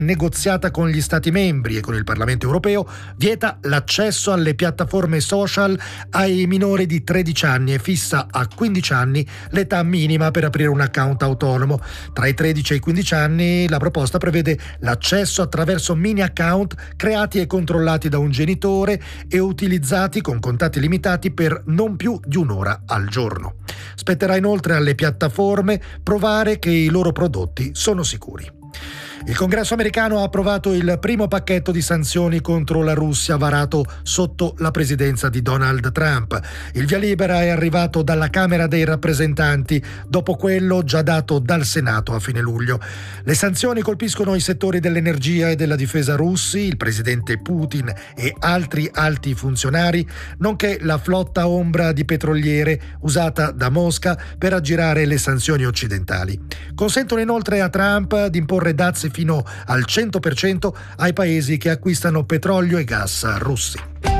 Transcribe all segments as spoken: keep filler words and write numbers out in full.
negoziata con gli Stati membri e con il Parlamento europeo, vieta l'accesso alle piattaforme social ai minori di tredici anni e fissa a quindici anni l'età minima per aprire un account autonomo. Tra i tredici e i quindici anni la proposta prevede l'accesso attraverso mini account creati e controllati da un genitore e utilizzati con contatti limitati per non più di un'ora al giorno. Spetterà inoltre alle piattaforme provare che i loro prodotti sono sicuri. Il Congresso americano ha approvato il primo pacchetto di sanzioni contro la Russia varato sotto la presidenza di Donald Trump. Il via libera è arrivato dalla Camera dei rappresentanti dopo quello già dato dal Senato a fine luglio. Le sanzioni colpiscono i settori dell'energia e della difesa russi, il presidente Putin e altri alti funzionari, nonché la flotta ombra di petroliere usata da Mosca per aggirare le sanzioni occidentali. Consentono inoltre a Trump di imporre dazi fino al cento per cento ai paesi che acquistano petrolio e gas russi.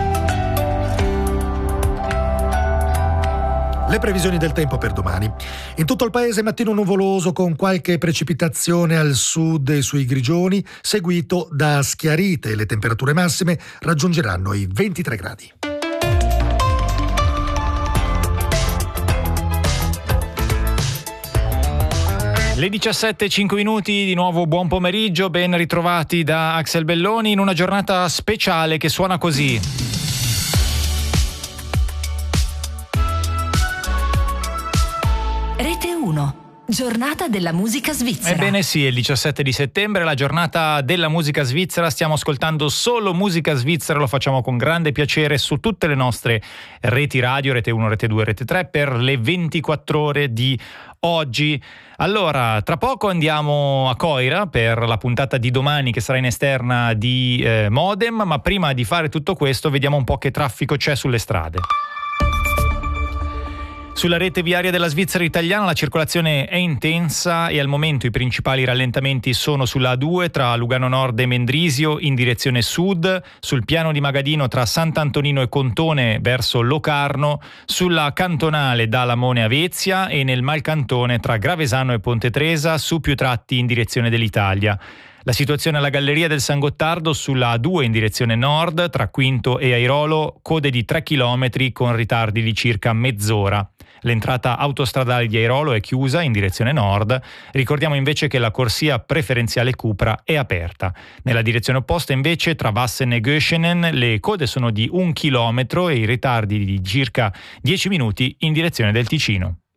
Le previsioni del tempo per domani. In tutto il paese mattino nuvoloso con qualche precipitazione al sud e sui grigioni, seguito da schiarite. Le temperature massime raggiungeranno i ventitré gradi. Le diciassette e cinque minuti, di nuovo buon pomeriggio, ben ritrovati da Axel Belloni in una giornata speciale che suona così. Rete uno. Giornata della musica svizzera. Ebbene sì, è il diciassette di settembre, la giornata della musica svizzera. Stiamo ascoltando solo musica svizzera, lo facciamo con grande piacere su tutte le nostre reti radio, Rete uno, Rete due, Rete tre, per le ventiquattro ore di oggi. Allora, tra poco andiamo a Coira per la puntata di domani che sarà in esterna di eh, Modem, ma prima di fare tutto questo vediamo un po' che traffico c'è sulle strade. Sulla rete viaria della Svizzera italiana la circolazione è intensa e al momento i principali rallentamenti sono sulla A due tra Lugano Nord e Mendrisio in direzione sud, sul piano di Magadino tra Sant'Antonino e Contone verso Locarno, sulla cantonale da Lamone a Vezia e nel Malcantone tra Gravesano e Ponte Tresa su più tratti in direzione dell'Italia. La situazione alla Galleria del San Gottardo sulla A due in direzione nord tra Quinto e Airolo, code di tre chilometri con ritardi di circa mezz'ora. L'entrata autostradale di Airolo è chiusa in direzione nord. Ricordiamo invece che la corsia preferenziale Cupra è aperta. Nella direzione opposta invece tra Vassen e Göschenen le code sono di un chilometro e i ritardi di circa dieci minuti in direzione del Ticino.